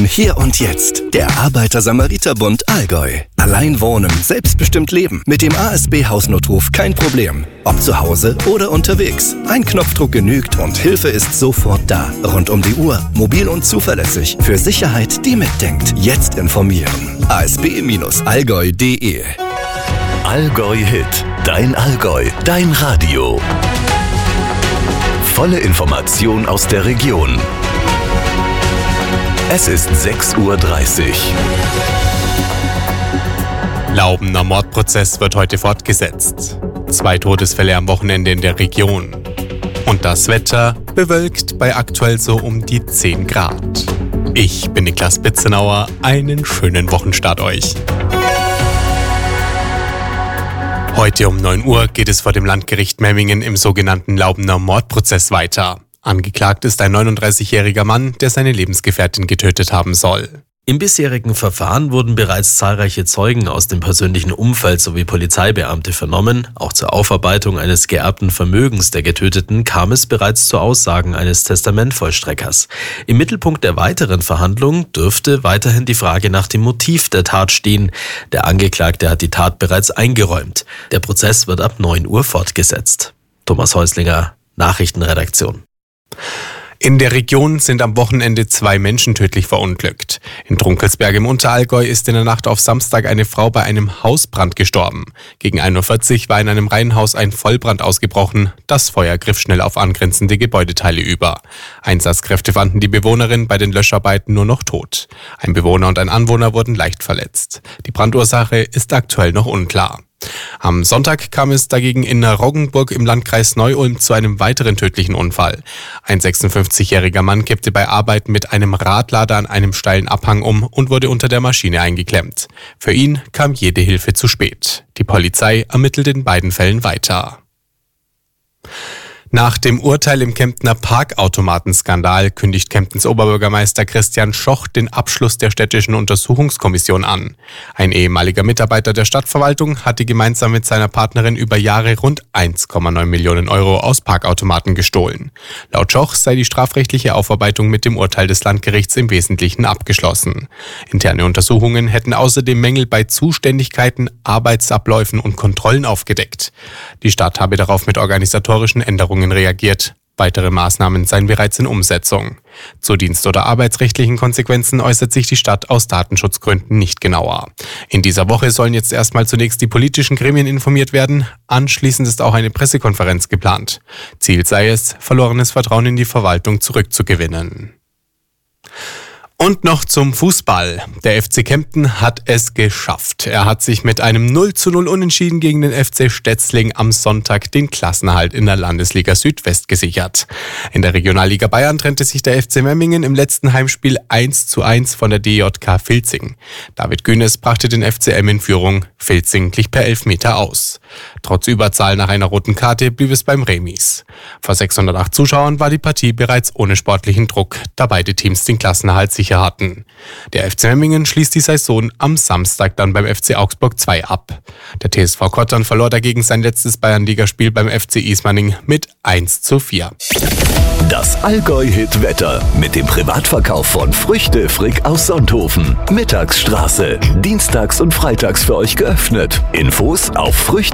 Hier und Jetzt. Der Arbeiter-Samariter-Bund Allgäu. Allein wohnen, selbstbestimmt leben. Mit dem ASB Hausnotruf kein Problem. Ob zu Hause oder unterwegs. Ein Knopfdruck genügt und Hilfe ist sofort da. Rund um die Uhr, mobil und zuverlässig. Für Sicherheit, die mitdenkt. Jetzt informieren. asb-allgäu.de. Allgäu Hit. Dein Allgäu. Dein Radio. Volle Information aus der Region. Es ist 6:30 Uhr. Laubener Mordprozess wird heute fortgesetzt. 2 Todesfälle am Wochenende in der Region. Und das Wetter bewölkt bei aktuell so um die 10 Grad. Ich bin Niklas Bitzenauer. Einen schönen Wochenstart euch. Heute um 9 Uhr geht es vor dem Landgericht Memmingen im sogenannten Laubener Mordprozess weiter. Angeklagt ist ein 39-jähriger Mann, der seine Lebensgefährtin getötet haben soll. Im bisherigen Verfahren wurden bereits zahlreiche Zeugen aus dem persönlichen Umfeld sowie Polizeibeamte vernommen. Auch zur Aufarbeitung eines geerbten Vermögens der Getöteten kam es bereits zu Aussagen eines Testamentvollstreckers. Im Mittelpunkt der weiteren Verhandlung dürfte weiterhin die Frage nach dem Motiv der Tat stehen. Der Angeklagte hat die Tat bereits eingeräumt. Der Prozess wird ab 9 Uhr fortgesetzt. Thomas Häuslinger, Nachrichtenredaktion. In der Region sind am Wochenende 2 Menschen tödlich verunglückt. In Trunkelsberg im Unterallgäu ist in der Nacht auf Samstag eine Frau bei einem Hausbrand gestorben. Gegen 1:40 Uhr war in einem Reihenhaus ein Vollbrand ausgebrochen. Das Feuer griff schnell auf angrenzende Gebäudeteile über. Einsatzkräfte fanden die Bewohnerin bei den Löscharbeiten nur noch tot. Ein Bewohner und ein Anwohner wurden leicht verletzt. Die Brandursache ist aktuell noch unklar. Am Sonntag kam es dagegen in Roggenburg im Landkreis Neu-Ulm zu einem weiteren tödlichen Unfall. Ein 56-jähriger Mann kippte bei Arbeiten mit einem Radlader an einem steilen Abhang um und wurde unter der Maschine eingeklemmt. Für ihn kam jede Hilfe zu spät. Die Polizei ermittelt in beiden Fällen weiter. Nach dem Urteil im Kemptner Parkautomatenskandal kündigt Kemptens Oberbürgermeister Christian Schoch den Abschluss der städtischen Untersuchungskommission an. Ein ehemaliger Mitarbeiter der Stadtverwaltung hatte gemeinsam mit seiner Partnerin über Jahre rund 1,9 Millionen Euro aus Parkautomaten gestohlen. Laut Schoch sei die strafrechtliche Aufarbeitung mit dem Urteil des Landgerichts im Wesentlichen abgeschlossen. Interne Untersuchungen hätten außerdem Mängel bei Zuständigkeiten, Arbeitsabläufen und Kontrollen aufgedeckt. Die Stadt habe darauf mit organisatorischen Änderungen reagiert. Weitere Maßnahmen seien bereits in Umsetzung. Zu dienst- oder arbeitsrechtlichen Konsequenzen äußert sich die Stadt aus Datenschutzgründen nicht genauer. In dieser Woche sollen jetzt erstmal zunächst die politischen Gremien informiert werden. Anschließend ist auch eine Pressekonferenz geplant. Ziel sei es, verlorenes Vertrauen in die Verwaltung zurückzugewinnen. Und noch zum Fußball. Der FC Kempten hat es geschafft. Er hat sich mit einem 0:0 Unentschieden gegen den FC Stetzling am Sonntag den Klassenerhalt in der Landesliga Südwest gesichert. In der Regionalliga Bayern trennte sich der FC Memmingen im letzten Heimspiel 1:1 von der DJK Vilzing. David Günes brachte den FCM in Führung. Vilzing glich per Elfmeter aus. Trotz Überzahl nach einer roten Karte blieb es beim Remis. Vor 608 Zuschauern war die Partie bereits ohne sportlichen Druck, da beide Teams den Klassenerhalt sicher hatten. Der FC Memmingen schließt die Saison am Samstag dann beim FC Augsburg 2 ab. Der TSV Kottern verlor dagegen sein letztes Bayernligaspiel beim FC Ismaning mit 1:4. Das Allgäu-Hit-Wetter mit dem Privatverkauf von Früchte Frick aus Sonthofen. Mittagsstraße. Dienstags und freitags für euch geöffnet. Infos auf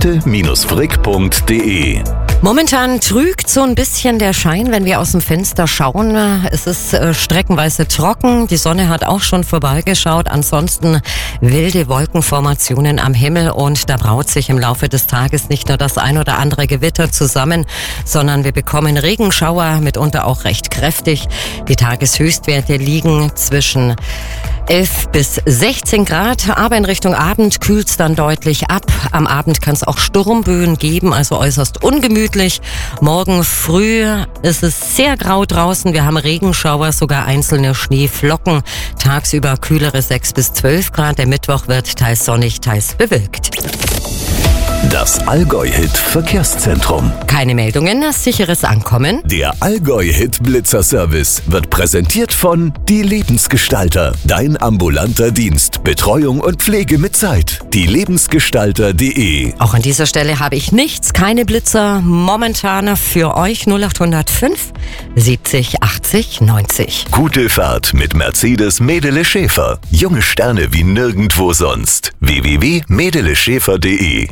früchte-frick.de. Momentan trügt so ein bisschen der Schein, wenn wir aus dem Fenster schauen. Es ist streckenweise trocken. Die Sonne hat auch schon vorbeigeschaut. Ansonsten wilde Wolkenformationen am Himmel und da braut sich im Laufe des Tages nicht nur das ein oder andere Gewitter zusammen, sondern wir bekommen Regenschauer, mitunter auch recht kräftig. Die Tageshöchstwerte liegen zwischen 11 bis 16 Grad, aber in Richtung Abend kühlt es dann deutlich ab. Am Abend kann es auch Sturmböen geben, also äußerst ungemütlich. Morgen früh ist es sehr grau draußen. Wir haben Regenschauer, sogar einzelne Schneeflocken. Tagsüber kühlere 6 bis 12 Grad. Der Mittwoch wird teils sonnig, teils bewölkt. Das Allgäu-Hit Verkehrszentrum. Keine Meldungen, sicheres Ankommen. Der Allgäu-Hit Blitzer-Service wird präsentiert von Die Lebensgestalter. Dein ambulanter Dienst. Betreuung und Pflege mit Zeit. dielebensgestalter.de. Auch an dieser Stelle habe ich nichts, keine Blitzer. Momentan für euch 0805 70 80 90. Gute Fahrt mit Mercedes Medele Schäfer. Junge Sterne wie nirgendwo sonst. www.medeleschäfer.de.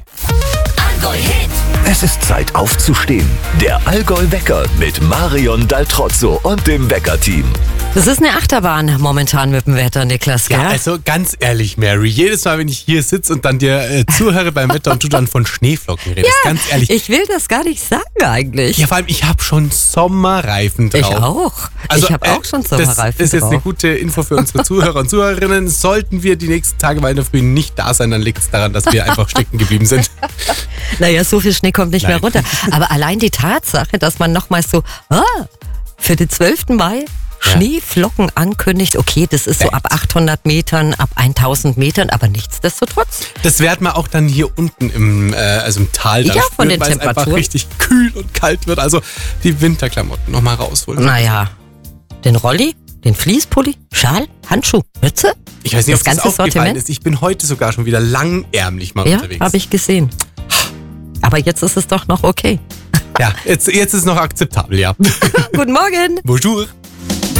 Es ist Zeit aufzustehen. Der Allgäu-Wecker mit Marion Daltrozzo und dem Wecker-Team. Das ist eine Achterbahn momentan mit dem Wetter, Niklas, gell? Ja, also ganz ehrlich, Mary, jedes Mal, wenn ich hier sitze und dann dir zuhöre beim Wetter und du dann von Schneeflocken redest, ganz ehrlich. Ich will das gar nicht sagen eigentlich. Ja, vor allem, ich habe schon Sommerreifen drauf. Ich auch. Also, ich habe auch schon Sommerreifen drauf. Das ist jetzt eine gute Info für unsere Zuhörer und Zuhörerinnen. Sollten wir die nächsten Tage mal in der Früh nicht da sein, dann liegt es daran, dass wir einfach stecken geblieben sind. Naja, so viel Schnee kommt nicht mehr runter. Aber allein die Tatsache, dass man nochmal so für den 12. Mai Schneeflocken ankündigt, okay, das ist so ab 800 Metern, ab 1000 Metern, aber nichtsdestotrotz. Das werden wir auch dann hier unten im Tal dann von den weil es einfach Temperaturen richtig kühl und kalt wird. Also die Winterklamotten nochmal rausholen. Naja, den Rolli, den Fließpulli, Schal, Handschuh, Mütze. Ich weiß nicht, ob das das ganze aufgefallen Sortiment ist. Ich bin heute sogar schon wieder langärmlich mal unterwegs. Ja, habe ich gesehen. Aber jetzt ist es doch noch okay. Ja, jetzt ist es noch akzeptabel, ja. Guten Morgen. Bonjour.